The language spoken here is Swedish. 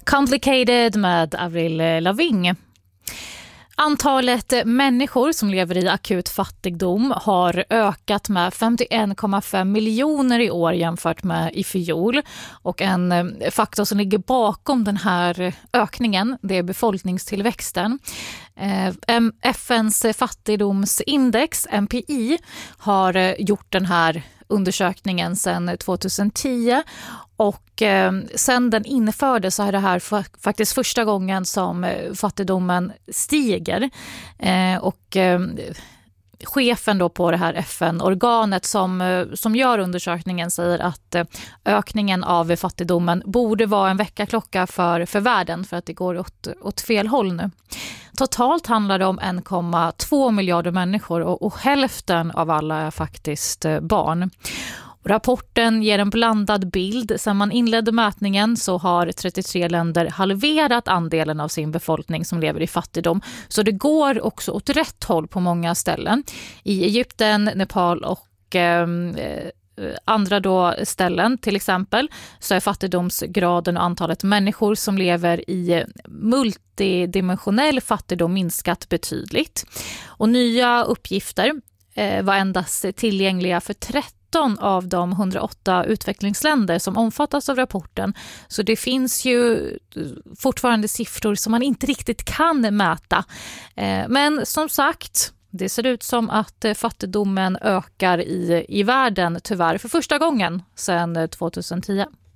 Complicated med Avril Lavigne. Antalet människor som lever i akut fattigdom har ökat med 51,5 miljoner i år jämfört med i fjol. Och en faktor som ligger bakom den här ökningen, det är befolkningstillväxten. FNs fattigdomsindex, MPI, har gjort den här undersökningen sedan 2010 och sen den infördes så är det här faktiskt första gången som fattigdomen stiger och chefen då på det här FN-organet som gör undersökningen säger att ökningen av fattigdomen borde vara en väckarklocka för världen för att det går åt fel håll nu. Totalt handlar det om 1,2 miljarder människor och hälften av alla är faktiskt barn. Rapporten ger en blandad bild. Sedan man inledde mätningen så har 33 länder halverat andelen av sin befolkning som lever i fattigdom. Så det går också åt rätt håll på många ställen. I Egypten, Nepal och andra då ställen till exempel så är fattigdomsgraden och antalet människor som lever i multidimensionell fattigdom minskat betydligt. Och nya uppgifter var endast tillgängliga för 13 av de 108 utvecklingsländer som omfattas av rapporten. Så det finns ju fortfarande siffror som man inte riktigt kan mäta. Men som sagt, det ser ut som att fattigdomen ökar i världen tyvärr för första gången sedan 2010.